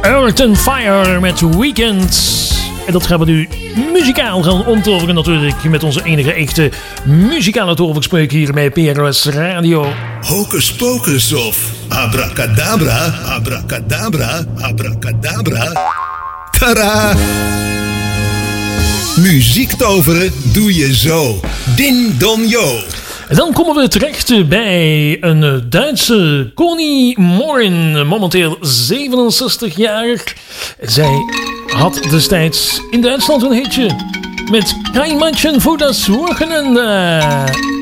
Earth and Fire met Weekend. En dat gaan we nu muzikaal gaan omtoveren natuurlijk. Met onze enige echte muzikale toverspreuk hier bij PRS Radio. Hocus pocus of abracadabra, abracadabra, abracadabra. Tadaa! Muziek toveren doe je zo. Din don yo. En dan komen we terecht bij een Duitse Connie Morin, momenteel 67 jaar. Zij had destijds in Duitsland een hitje met Kein Mädchen für das Wochenende.